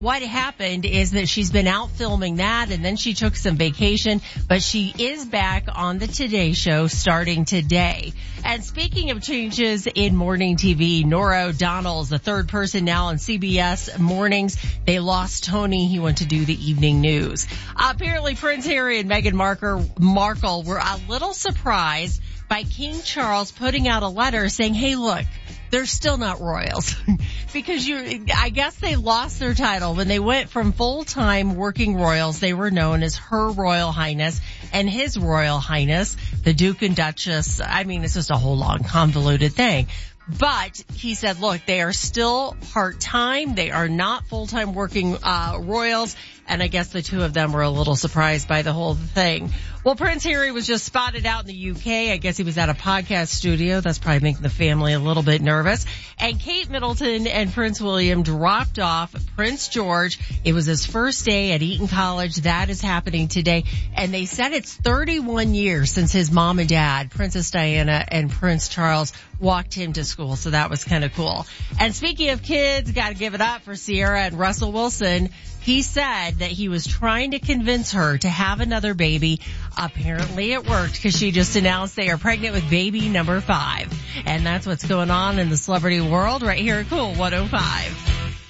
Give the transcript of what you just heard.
what happened is that she's been out filming that, and then she took some vacation, but she is back on the Today Show starting today. And speaking of changes in morning TV, Norah O'Donnell is the third person now on CBS Mornings. They lost Tony. He went to do the evening news. Apparently, Prince Harry and Meghan Markle were a little surprised by King Charles putting out a letter saying, hey, look, they're still not royals. Because I guess they lost their title. When they went from full-time working royals, they were known as Her Royal Highness and His Royal Highness, the Duke and Duchess. I mean, it's just a whole long convoluted thing. But he said, look, they are still part-time. They are not full-time working royals. And I guess the two of them were a little surprised by the whole thing. Well, Prince Harry was just spotted out in the UK. I guess he was at a podcast studio. That's probably making the family a little bit nervous. And Kate Middleton and Prince William dropped off Prince George. It was his first day at Eton College. That is happening today. And they said it's 31 years since his mom and dad, Princess Diana and Prince Charles, walked him to school. So that was kind of cool. And speaking of kids, got to give it up for Sierra and Russell Wilson. He said that he was trying to convince her to have another baby. Apparently it worked because she just announced they are pregnant with baby number 5. And that's what's going on in the celebrity world right here at Cool 105.